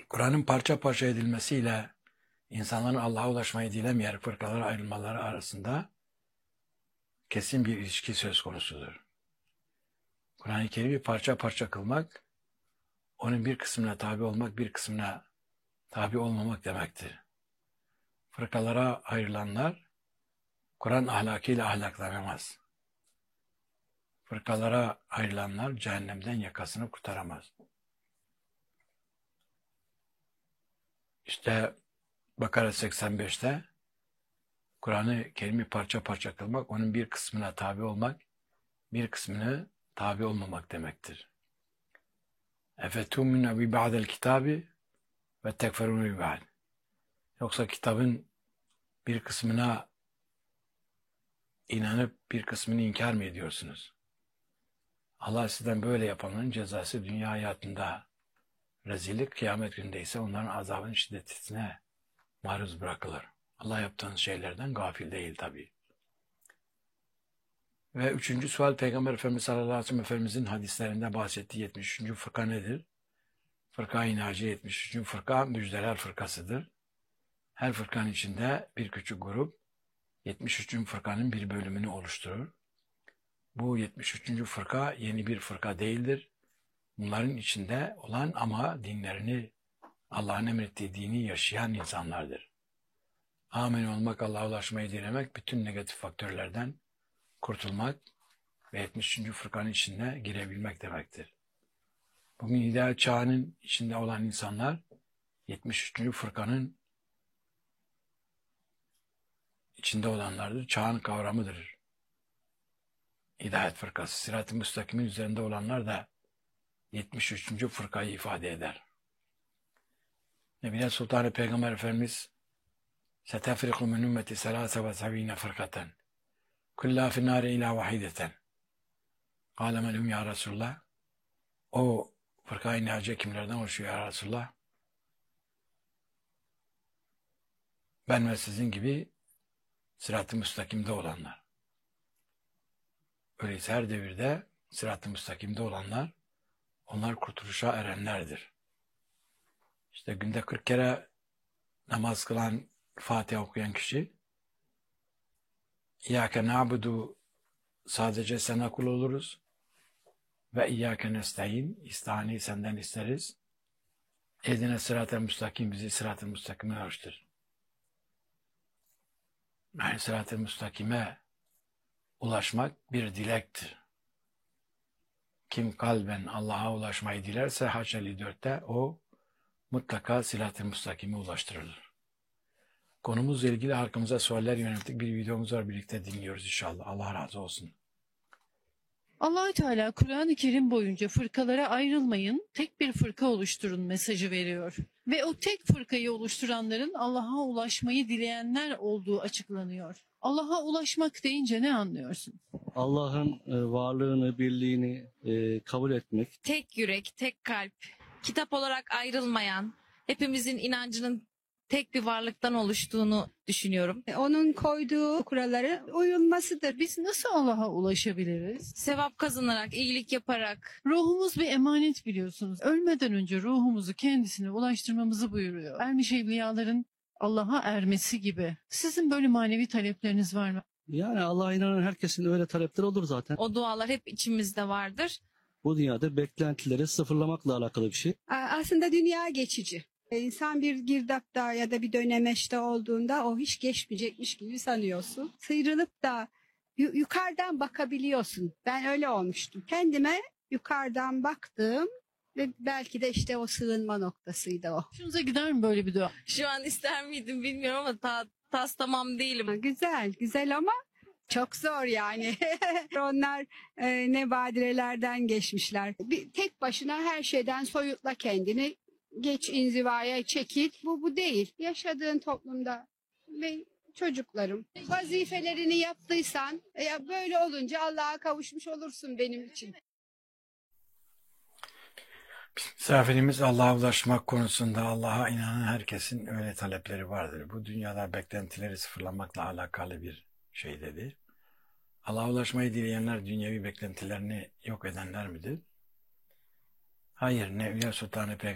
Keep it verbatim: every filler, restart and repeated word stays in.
Kur'an'ın parça parça edilmesiyle insanların Allah'a ulaşmayı dilemeyerek fırkalara ayrılmaları arasında kesin bir ilişki söz konusudur. Kur'an-ı Kerim'i parça parça kılmak, onun bir kısmına tabi olmak, bir kısmına tabi olmamak demektir. Fırkalara ayrılanlar, Kur'an ahlakıyla ahlaklanamaz. Fırkalara ayrılanlar cehennemden yakasını kurtaramaz. İşte Bakara seksen beşte Kur'an-ı Kerim'i parça parça kılmak, onun bir kısmına tabi olmak, bir kısmını tabi olmamak demektir. Efetuminu bi ba'del kitabi ve tekferunu bi ba'd. Yoksa kitabın bir kısmına inanıp bir kısmını inkar mı ediyorsunuz? Allah sizden böyle yapanların cezası dünya hayatında rezillik, kıyamet gününde ise onların azabının şiddetine maruz bırakılır. Allah yaptığınız şeylerden gafil değil tabii. Ve üçüncü sual, Peygamber Efendimiz sallallahu aleyhi ve sellem Efendimizin hadislerinde bahsettiği yetmiş üçüncü fırka nedir? Fırka-i Naciye yetmiş üçüncü fırka müjdeler fırkasıdır. Her fırkanın içinde bir küçük grup yetmiş üçüncü fırkanın bir bölümünü oluşturur. Bu yetmiş üçüncü fırka yeni bir fırka değildir. Bunların içinde olan ama dinlerini, Allah'ın emrettiği dini yaşayan insanlardır. Amin olmak, Allah'a ulaşmayı dilemek, bütün negatif faktörlerden kurtulmak ve yetmiş üçüncü fırkanın içine girebilmek demektir. Bugün hidayet çağının içinde olan insanlar yetmiş üçüncü fırkanın içinde olanlardır. Çağın kavramıdır. Hidayet fırkası. Sırat-ı müstakimin üzerinde olanlar da yetmiş üçüncü fırkayı ifade eder. Nebine Sultanı Peygamber Efendimiz setefriku min ümmeti selâse ve sevîne fırkaten kullâ finnâre ilâ vahideten kâle melhum ya Resulullah. O fırka-i naciye kimlerden oluşuyor ya Resulullah? Ben ve sizin gibi sırat-ı müstakimde olanlar. Öyleyse her devirde sırat-ı müstakimde olanlar, onlar kurtuluşa erenlerdir. İşte günde kırk kere namaz kılan, Fatiha okuyan kişi, İyyâke na'budu, sadece sana kul oluruz, ve İyyâke nestaîn, istihani senden isteriz. Ehdine sırat-ı müstakim, bizi sırat-ı müstakime eriştir. Yani sırat-ı müstakime ulaşmak bir dilektir. Kim kalben Allah'a ulaşmayı dilerse Haç elli dörtte o mutlaka sırat-ı müstakime ulaştırılır. Konumuzla ilgili arkamıza sualler yönelttik. Bir videomuz var, birlikte dinliyoruz inşallah. Allah razı olsun. Allah-u Teala Kur'an-ı Kerim boyunca fırkalara ayrılmayın, tek bir fırka oluşturun mesajı veriyor. Ve o tek fırkayı oluşturanların Allah'a ulaşmayı dileyenler olduğu açıklanıyor. Allah'a ulaşmak deyince ne anlıyorsun? Allah'ın e, varlığını, birliğini e, kabul etmek. Tek yürek, tek kalp, kitap olarak ayrılmayan, hepimizin inancının tek bir varlıktan oluştuğunu düşünüyorum. Onun koyduğu kurallara uyulmasıdır. Biz nasıl Allah'a ulaşabiliriz? Sevap kazanarak, iyilik yaparak. Ruhumuz bir emanet biliyorsunuz. Ölmeden önce ruhumuzu kendisine ulaştırmamızı buyuruyor. Ermiş evliyaların Allah'a ermesi gibi. Sizin böyle manevi talepleriniz var mı? Yani Allah'a inanan herkesin öyle talepleri olur zaten. O dualar hep içimizde vardır. Bu dünyada beklentileri sıfırlamakla alakalı bir şey. Aslında dünya geçici. İnsan bir girdapta ya da bir dönemeçte olduğunda o hiç geçmeyecekmiş gibi sanıyorsun. Sıyrılıp da yu- yukarıdan bakabiliyorsun. Ben öyle olmuştum. Kendime yukarıdan baktım ve belki de işte o sığınma noktasıydı o. Hoşunuza gider mi böyle bir dua? Şu an ister miydim bilmiyorum ama ta, tas tamam değilim. Ha, Güzel, güzel ama çok zor yani. Onlar e, ne badirelerden geçmişler. Bir, tek başına her şeyden soyutla kendini. Geç inzivaya çekil. Bu bu değil. Yaşadığın toplumda ve çocuklarım vazifelerini yaptıysan ya böyle olunca Allah'a kavuşmuş olursun benim için. Misafirimiz Allah'a ulaşmak konusunda Allah'a inanan herkesin öyle talepleri vardır. Bu dünyada beklentileri sıfırlamakla alakalı bir şey dedi. Allah'a ulaşmayı dileyenler dünyevi beklentilerini yok edenler midir? Hayır, Nevliya Sultanı Peygamber